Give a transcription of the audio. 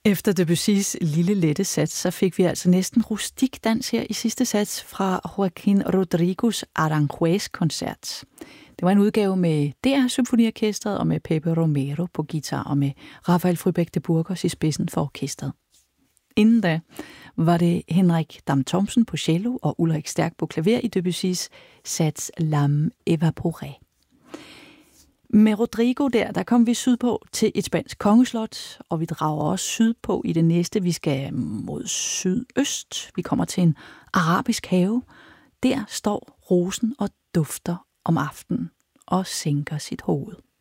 Efter Debussys lille lette sats, så fik vi altså næsten rustik dans her i sidste sats fra Joaquín Rodrigos Aranjuez-koncert. Det var en udgave med DR Symfoniorkestret og med Pepe Romero på guitar og med Rafael Frühbeck de Burgos i spidsen for orkestret. Inden da var det Henrik Dam Thomsen på cello og Ulrik Stærk på klaver i Debussys sats L'âme évaporée. Med Rodrigo der kom vi sydpå til et spansk kongeslot, og vi drager også sydpå i det næste. Vi skal mod sydøst. Vi kommer til en arabisk have. Der står rosen og dufter om aftenen og sænker sit hoved.